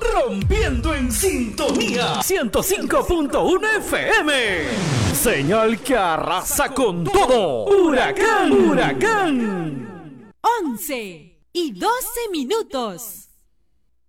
rompiendo en sintonía 105.1 FM. Señal que arrasa con todo. Huracán, huracán. 11:12.